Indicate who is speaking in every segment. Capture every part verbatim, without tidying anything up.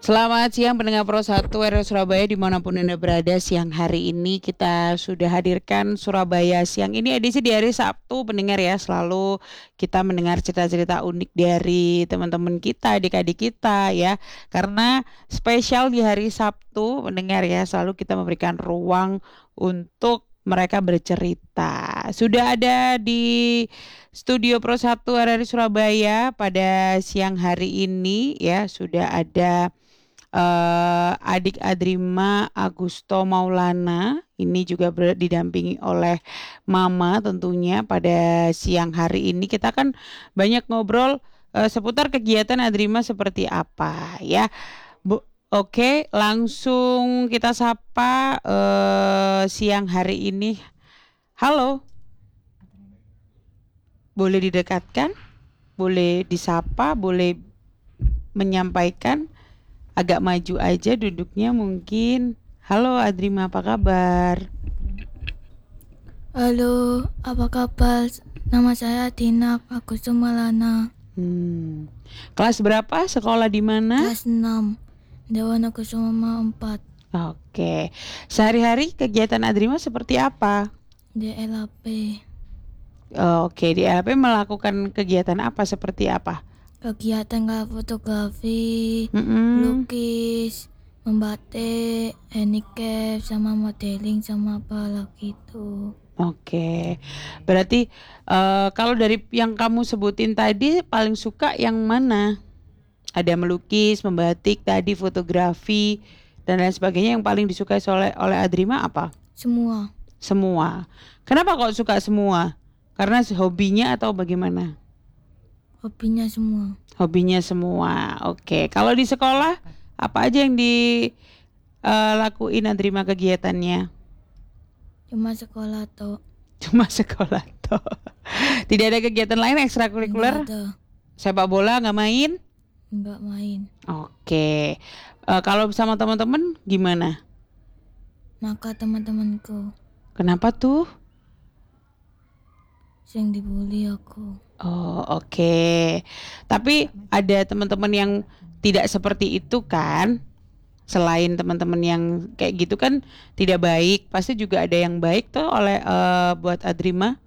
Speaker 1: Selamat siang pendengar Pro satu R R Surabaya dimanapun Anda berada. Siang hari ini kita sudah hadirkan Surabaya Siang. Ini edisi di hari Sabtu pendengar ya. Selalu kita mendengar cerita-cerita unik dari teman-teman kita, adik-adik kita ya. Karena spesial di hari Sabtu pendengar ya, selalu kita memberikan ruang untuk mereka bercerita. Sudah ada di studio Pro satu R R Surabaya pada siang hari ini ya. Sudah ada uh, adik Adrima Agusto Maulana, ini juga ber- didampingi oleh Mama tentunya. Pada siang hari ini kita kan banyak ngobrol uh, seputar kegiatan Adrima seperti apa ya. Bu, oke, langsung kita sapa uh, siang hari ini. Halo, boleh didekatkan, boleh disapa, boleh menyampaikan. Agak maju aja duduknya mungkin. Halo Adrima, apa kabar?
Speaker 2: Halo, apa kabar? Nama saya Dina Agusto Maulana.
Speaker 1: Hmm. Kelas berapa? Sekolah di mana?
Speaker 2: Kelas enam, Dewan Kusuma empat.
Speaker 1: Oke. Sehari-hari kegiatan Adrima seperti apa?
Speaker 2: D L P.
Speaker 1: Oh, Oke, di L P melakukan kegiatan apa seperti apa?
Speaker 2: Kegiatan kayak fotografi,
Speaker 1: Mm-mm.
Speaker 2: lukis, membatik, handicap, sama modeling, sama apa lagi itu.
Speaker 1: Oke. Berarti eh, kalau dari yang kamu sebutin tadi paling suka yang mana? Ada melukis, membatik, tadi fotografi dan lain sebagainya. Yang paling disukai oleh oleh Adrima apa?
Speaker 2: Semua.
Speaker 1: Semua. Kenapa kok suka semua? Karena hobinya atau bagaimana?
Speaker 2: Hobinya semua.
Speaker 1: Hobinya semua. Oke. Kalau di sekolah apa aja yang dilakuin Adrima kegiatannya?
Speaker 2: Cuma sekolah toh.
Speaker 1: Cuma sekolah toh. Tidak ada kegiatan lain ekstrakurikuler?
Speaker 2: Enggak ada.
Speaker 1: Sepak bola nggak main?
Speaker 2: Enggak main.
Speaker 1: Oke. Eh, kalau sama teman-teman gimana?
Speaker 2: Maka teman-temanku
Speaker 1: Kenapa tuh?
Speaker 2: sering dibully aku.
Speaker 1: Oh, oke. Tapi ada teman-teman yang tidak seperti itu kan? Selain teman-teman yang kayak gitu kan tidak baik, pasti juga ada yang baik tuh oleh eh, buat Adrima.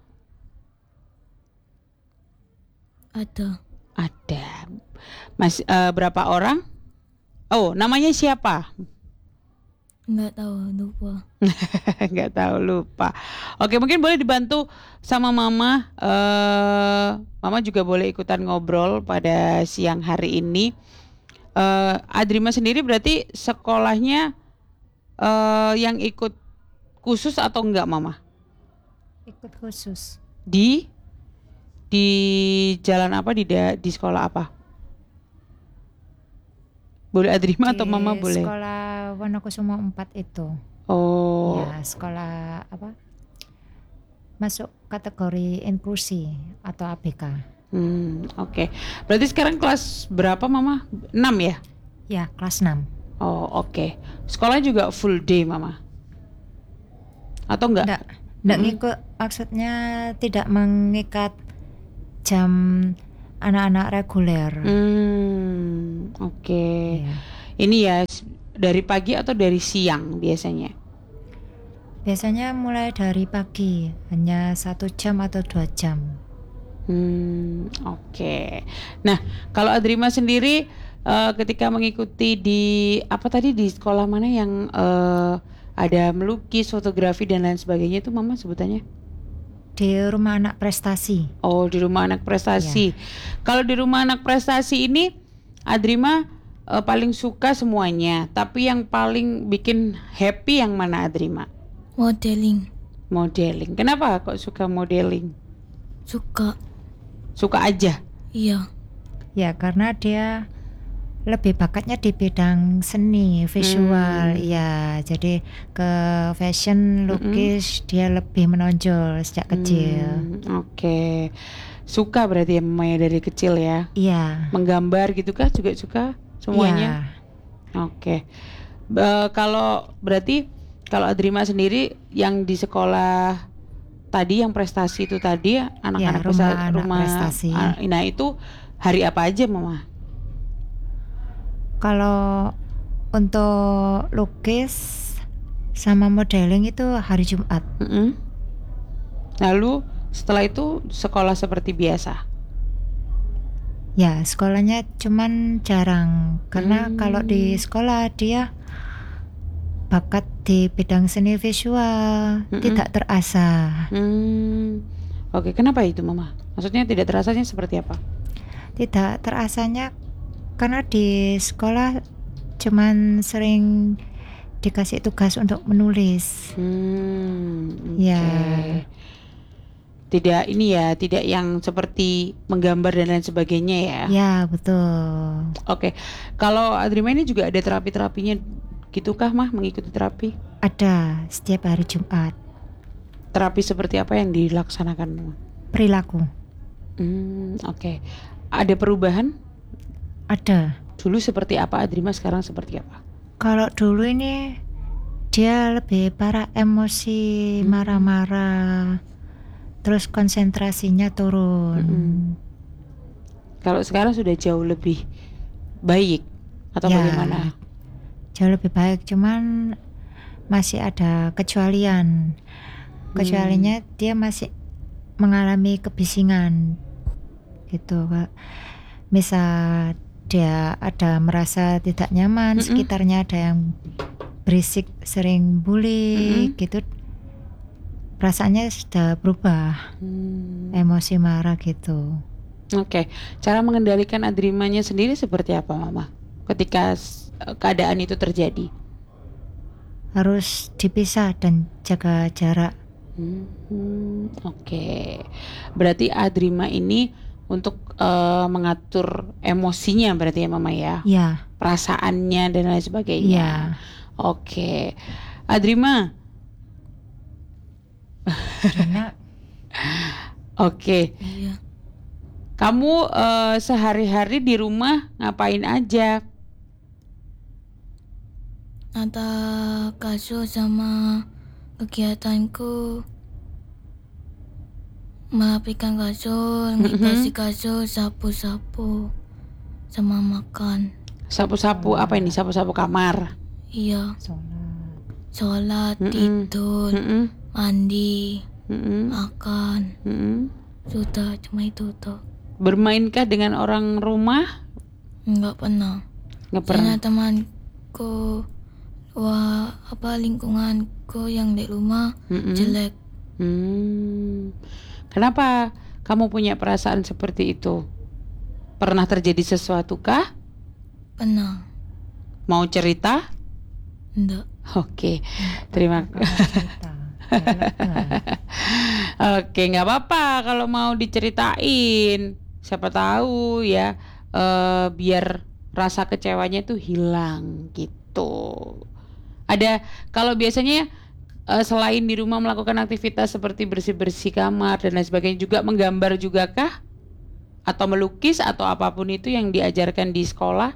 Speaker 2: Ada.
Speaker 1: Ada. Mas eh, berapa orang? Oh, namanya siapa?
Speaker 2: Enggak tahu, lupa.
Speaker 1: Nggak tahu, lupa. Oke, mungkin boleh dibantu sama Mama. Eh, Mama juga boleh ikutan ngobrol pada siang hari ini. Eh, Adrima sendiri berarti sekolahnya eh, yang ikut khusus atau enggak, Mama?
Speaker 3: Ikut khusus
Speaker 1: Di di jalan apa, di da- di sekolah apa? Boleh Adrima atau
Speaker 3: di
Speaker 1: Mama boleh?
Speaker 3: sekolah Wonokusumo empat itu.
Speaker 1: Oh,
Speaker 3: Ya, sekolah apa? Masuk kategori inklusi atau A B K.
Speaker 1: hmm, oke. Berarti sekarang kelas berapa, Mama? enam ya?
Speaker 3: Ya, kelas enam.
Speaker 1: Oh, oke. Sekolah juga full day, Mama? Atau enggak?
Speaker 3: Enggak, enggak
Speaker 1: Mm-mm.
Speaker 3: ngikut, maksudnya tidak mengikat jam anak-anak reguler.
Speaker 1: Hmm, oke.
Speaker 3: Ya.
Speaker 1: Ini ya s- dari pagi atau dari siang biasanya?
Speaker 3: Biasanya mulai dari pagi, hanya satu jam atau dua jam.
Speaker 1: Hmm, oke. Nah, kalau Adrima sendiri eh, ketika mengikuti di apa tadi, di sekolah mana yang eh, ada melukis, fotografi dan lain sebagainya itu Mama sebutannya?
Speaker 3: Di rumah anak prestasi.
Speaker 1: Oh, di rumah anak prestasi. Kalau di rumah anak prestasi ini Adrima eh, paling suka semuanya, tapi yang paling bikin happy yang mana Adrima?
Speaker 2: Modeling.
Speaker 1: Modeling. Kenapa kok suka modeling?
Speaker 2: Suka.
Speaker 1: Suka aja.
Speaker 2: Iya.
Speaker 3: Ya, karena dia lebih bakatnya di bidang seni visual.
Speaker 1: Hmm.
Speaker 3: Ya, jadi ke fashion, lukis dia lebih menonjol sejak kecil.
Speaker 1: Hmm, oke. Suka berarti ya Mama ya dari kecil ya.
Speaker 3: Iya.
Speaker 1: Menggambar gitu kah juga suka semuanya?
Speaker 3: Iya.
Speaker 1: Oke. Be- kalau berarti kalau Adrima sendiri yang di sekolah tadi yang prestasi itu tadi anak-anak
Speaker 3: Ya, rumah
Speaker 1: presta-
Speaker 3: anak
Speaker 1: rumah
Speaker 3: prestasi.
Speaker 1: ah, nah itu hari apa aja Mama?
Speaker 3: Kalau untuk lukis sama modeling itu hari Jumat.
Speaker 1: Mm-mm. Lalu setelah itu sekolah seperti biasa.
Speaker 3: Ya, sekolahnya cuman jarang karena
Speaker 1: Hmm.
Speaker 3: kalau di sekolah dia bakat di bidang seni visual
Speaker 1: Mm-mm.
Speaker 3: tidak terasah.
Speaker 1: Hmm. Oke, kenapa itu Mama? Maksudnya tidak terasanya seperti apa?
Speaker 3: Tidak terasanya karena di sekolah cuman sering dikasih tugas untuk menulis.
Speaker 1: Hmm. Oke.
Speaker 3: Ya.
Speaker 1: Tidak ini ya, tidak yang seperti menggambar dan lain sebagainya ya.
Speaker 3: Ya, betul.
Speaker 1: Oke. Kalau Adrima ini juga ada terapi-terapinya gitukah Mah, mengikuti terapi?
Speaker 3: Ada setiap hari Jumat.
Speaker 1: Terapi seperti apa yang dilaksanakan Mama?
Speaker 3: Perilaku.
Speaker 1: Hmm, oke. Ada perubahan?
Speaker 3: Ada.
Speaker 1: Dulu seperti apa Adrima, sekarang seperti apa?
Speaker 3: Kalau dulu ini dia lebih parah emosi,
Speaker 1: Hmm.
Speaker 3: marah-marah, terus konsentrasinya turun.
Speaker 1: Mm-mm. Kalau sekarang sudah jauh lebih baik atau
Speaker 3: Ya,
Speaker 1: bagaimana?
Speaker 3: jauh lebih baik, cuman masih ada kecualian. Kecualinya dia masih mengalami kebisingan gitu, Kak. Misal dia ada merasa tidak nyaman,
Speaker 1: Mm-mm.
Speaker 3: sekitarnya ada yang berisik, sering bully
Speaker 1: Mm-mm.
Speaker 3: gitu, perasaannya sudah berubah,
Speaker 1: Hmm.
Speaker 3: emosi marah gitu.
Speaker 1: Oke, cara mengendalikan Adrimanya sendiri seperti apa Mama? Ketika s- keadaan itu terjadi.
Speaker 3: Harus dipisah dan jaga jarak.
Speaker 1: Hmm, oke. Berarti Adrima ini untuk eh, mengatur emosinya berarti ya Mama ya,
Speaker 3: Ya,
Speaker 1: perasaannya dan lain sebagainya.
Speaker 3: ya.
Speaker 1: Oke, Adrima.
Speaker 3: Karena
Speaker 1: Oke,
Speaker 2: Iya.
Speaker 1: kamu eh, sehari-hari di rumah ngapain aja?
Speaker 2: Nata kasur sama kegiatanku merapikan kasur, ngitasi kasur, sapu-sapu, sama makan.
Speaker 1: Sapu-sapu apa ini? Sapu-sapu kamar.
Speaker 2: Iya,
Speaker 3: sholat.
Speaker 2: sholat,
Speaker 1: Mm-mm.
Speaker 2: tidur,
Speaker 1: Mm-mm.
Speaker 2: mandi,
Speaker 1: Mm-mm.
Speaker 2: makan.
Speaker 1: Mm-mm.
Speaker 2: Sudah, cuma itu tuh.
Speaker 1: Bermainkah dengan orang rumah?
Speaker 2: Nggak pernah.
Speaker 1: Nggak
Speaker 2: Karena
Speaker 1: pernah.
Speaker 2: temanku, wah apa lingkunganku yang di rumah
Speaker 1: Mm-mm.
Speaker 2: jelek.
Speaker 1: Hmm. Kenapa kamu punya perasaan seperti itu? Pernah terjadi sesuatu kah?
Speaker 2: Pernah.
Speaker 1: Mau cerita?
Speaker 2: Enggak.
Speaker 1: Oke, terima kasih.
Speaker 3: Kalau cerita, biar lega.
Speaker 1: Oke, nggak apa-apa kalau mau diceritain. Siapa tahu ya, eh, biar rasa kecewanya tuh hilang gitu. Ada kalau biasanya eh, selain di rumah melakukan aktivitas seperti bersih-bersih kamar dan lain sebagainya, juga menggambar juga kah? Atau melukis atau apapun itu yang diajarkan di sekolah?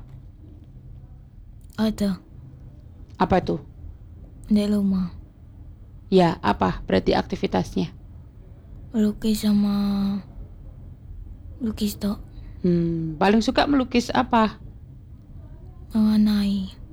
Speaker 2: Ada
Speaker 1: Apa tuh?
Speaker 2: di rumah.
Speaker 1: Ya, apa berarti aktivitasnya?
Speaker 2: Melukis sama lukis tok.
Speaker 1: Hmm, paling suka melukis apa?
Speaker 2: Mewarnai.